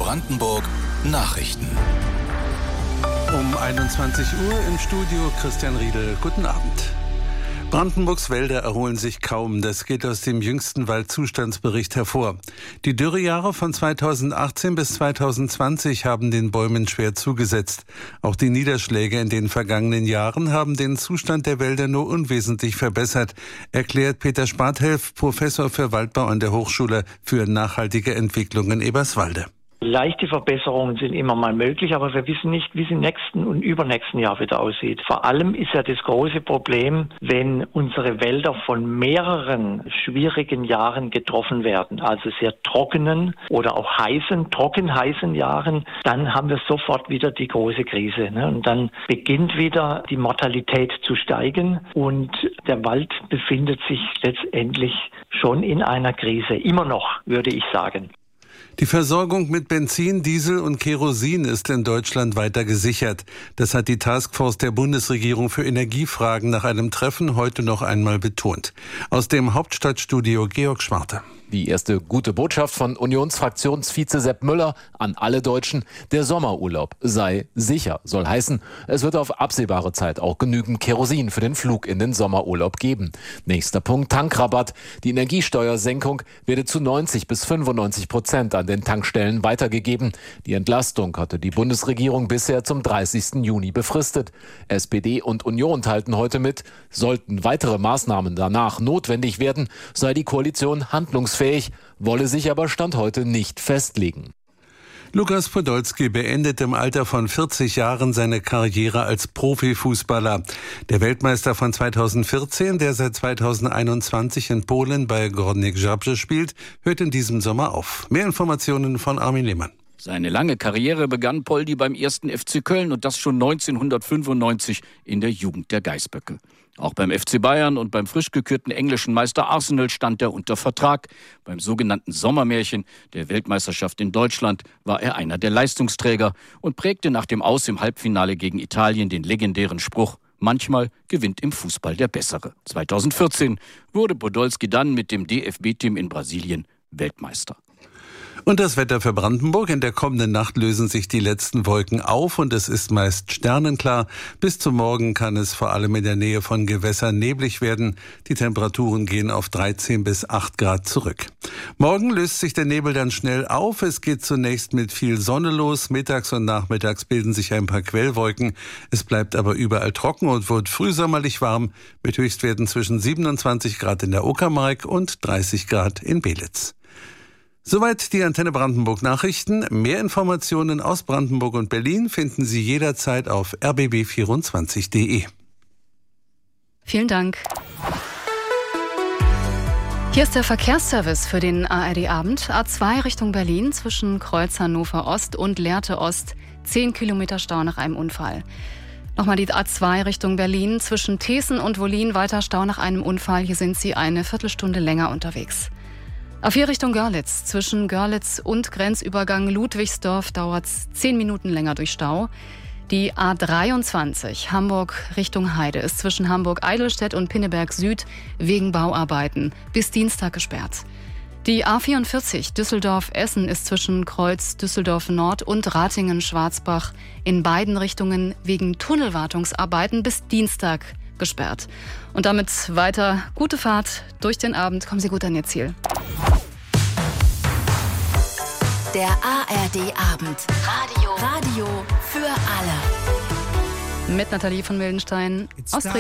Brandenburg Nachrichten. Um 21 Uhr im Studio Christian Riedel. Guten Abend. Brandenburgs Wälder erholen sich kaum. Das geht aus dem jüngsten Waldzustandsbericht hervor. Die Dürrejahre von 2018 bis 2020 haben den Bäumen schwer zugesetzt. Auch die Niederschläge in den vergangenen Jahren haben den Zustand der Wälder nur unwesentlich verbessert, erklärt Peter Sparthelf, Professor für Waldbau an der Hochschule für nachhaltige Entwicklung in Eberswalde. Leichte Verbesserungen sind immer mal möglich, aber wir wissen nicht, wie es im nächsten und übernächsten Jahr wieder aussieht. Vor allem ist ja das große Problem, wenn unsere Wälder von mehreren schwierigen Jahren getroffen werden, also sehr trockenen oder auch trocken-heißen Jahren, dann haben wir sofort wieder die große Krise. Und dann beginnt wieder die Mortalität zu steigen und der Wald befindet sich letztendlich schon in einer Krise. Immer noch, würde ich sagen. Die Versorgung mit Benzin, Diesel und Kerosin ist in Deutschland weiter gesichert. Das hat die Taskforce der Bundesregierung für Energiefragen nach einem Treffen heute noch einmal betont. Aus dem Hauptstadtstudio Georg Schwarte. Die erste gute Botschaft von Unionsfraktionsvize Sepp Müller an alle Deutschen: Der Sommerurlaub sei sicher. Soll heißen, es wird auf absehbare Zeit auch genügend Kerosin für den Flug in den Sommerurlaub geben. Nächster Punkt: Tankrabatt. Die Energiesteuersenkung werde zu 90-95% an den Tankstellen weitergegeben. Die Entlastung hatte die Bundesregierung bisher zum 30. Juni befristet. SPD und Union teilten heute mit, sollten weitere Maßnahmen danach notwendig werden, sei die Koalition handlungsfähig, wolle sich aber Stand heute nicht festlegen. Lukas Podolski beendet im Alter von 40 Jahren seine Karriere als Profifußballer. Der Weltmeister von 2014, der seit 2021 in Polen bei Górnik Zabrze spielt, hört in diesem Sommer auf. Mehr Informationen von Armin Lehmann. Seine lange Karriere begann Poldi beim 1. FC Köln und das schon 1995 in der Jugend der Geißböcke. Auch beim FC Bayern und beim frisch gekürten englischen Meister Arsenal stand er unter Vertrag. Beim sogenannten Sommermärchen der Weltmeisterschaft in Deutschland war er einer der Leistungsträger und prägte nach dem Aus im Halbfinale gegen Italien den legendären Spruch: Manchmal gewinnt im Fußball der Bessere. 2014 wurde Podolski dann mit dem DFB-Team in Brasilien Weltmeister. Und das Wetter für Brandenburg: In der kommenden Nacht lösen sich die letzten Wolken auf und es ist meist sternenklar. Bis zum Morgen kann es vor allem in der Nähe von Gewässern neblig werden. Die Temperaturen gehen auf 13 bis 8 Grad zurück. Morgen löst sich der Nebel dann schnell auf. Es geht zunächst mit viel Sonne los. Mittags und nachmittags bilden sich ein paar Quellwolken. Es bleibt aber überall trocken und wird frühsommerlich warm mit Höchstwerten zwischen 27 Grad in der Uckermark und 30 Grad in Belitz. Soweit die Antenne Brandenburg Nachrichten. Mehr Informationen aus Brandenburg und Berlin finden Sie jederzeit auf rbb24.de. Vielen Dank. Hier ist der Verkehrsservice für den ARD-Abend. A2 Richtung Berlin zwischen Kreuz Hannover Ost und Lehrte Ost. 10 Kilometer Stau nach einem Unfall. Nochmal die A2 Richtung Berlin zwischen Thesen und Wollin. Weiter Stau nach einem Unfall. Hier sind Sie eine Viertelstunde länger unterwegs. A4 Richtung Görlitz. Zwischen Görlitz und Grenzübergang Ludwigsdorf dauert es 10 Minuten länger durch Stau. Die A23 Hamburg Richtung Heide ist zwischen Hamburg-Eidelstedt und Pinneberg Süd wegen Bauarbeiten bis Dienstag gesperrt. Die A44 Düsseldorf-Essen ist zwischen Kreuz Düsseldorf Nord und Ratingen-Schwarzbach in beiden Richtungen wegen Tunnelwartungsarbeiten bis Dienstag gesperrt. Und damit weiter gute Fahrt durch den Abend. Kommen Sie gut an Ihr Ziel. Der ARD-Abend. Radio für alle. Mit Nathalie von Mildenstein aus